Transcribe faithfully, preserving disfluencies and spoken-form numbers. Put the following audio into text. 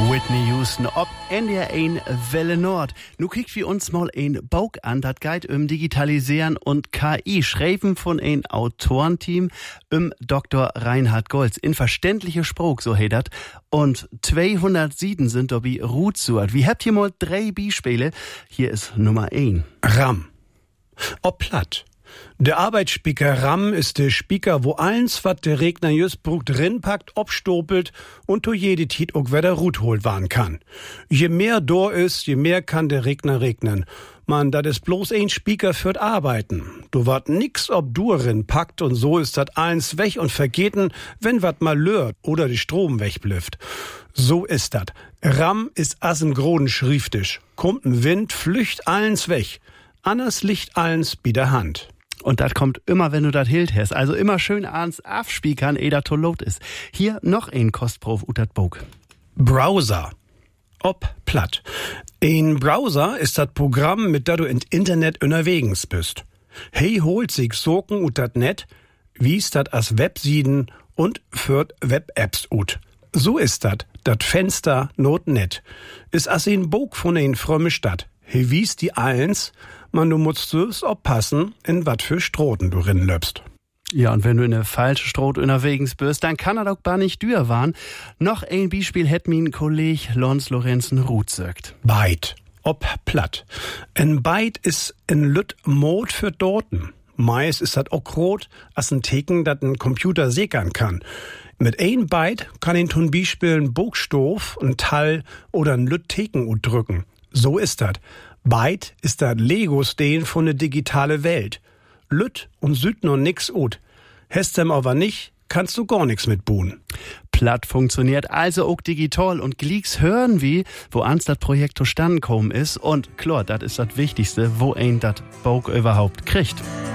Whitney Houston ob N D R eins Welle Nord. Nu kriegt wir uns mal ein Buch an, das geht um Digitalisieren und K I. Schreiben von ein Autorenteam um Doktor Reinhard Goltz. In verständliche Spruch, so heet dat. Und zweihundert Sieden sind dabei Rutsuert. Wie habt ihr mal drei Beispiele? Hier ist Nummer eins. RAM. Ob platt. Der Arbeitsspeaker RAM ist der Speaker, wo alles, was der Regner just brucht, drin packt, obstopelt und to jede Tit auch wieder Rut holt waren kann. Je mehr do ist, je mehr kann der Regner regnen. Man, dat ist bloß ein Speaker fürs Arbeiten. Du wart nix, ob du rin packt und so ist dat eins weg und vergeten, wenn wat mal lört oder die Strom wegblifft. So ist dat. RAM ist assen groden schriftisch. Kommt ein Wind, flücht allens weg. Anders liegt allens bi der Hand. Und das kommt immer, wenn du das hilt hast. Also immer schön ans aufspiekern, ehe dat to lot ist. Hier noch ein Kostprof ut dat Bog. Browser. Ob platt. Ein Browser ist das Programm, mit der du ins Internet unterwegs bist. Hey holt sich Soken ut dat Net, wie's dat as Websieden und führt Web-Apps ut. So ist dat, dat Fenster not net. Is as ein Bog von ein frömme Stadt. Hey wies die eins, man du musst es aufpassen, in wat für Stroten du rinlöpst. Ja, und wenn du in eine falsche Strot unterwegs bist, dann kann er doch gar nicht dür waren. Noch ein Beispiel hätt min Kolleg Lons Lorenzen Ruth sagt. Byte. Ob platt. Ein Byte is ein Lüt Mod für Dorten. Meist ist dat auch rot, as ein Theken, dat ein Computer säkern kann. Mit ein Byte kann ihn zum Beispiel ein Buchstoff, ein Tall oder ein Lüt Theken drücken. So ist dat. Byte ist dat Lego-Steen von der digitale Welt. Lüt und süd noch nix ut. Hestem aber nicht, kannst du gar nix mit buhen. Platt funktioniert also auch digital und Gleeks hören wie, wo ans dat Projekt zustande kommen ist. Und klar, dat ist das Wichtigste, wo ein dat Bog überhaupt kriegt.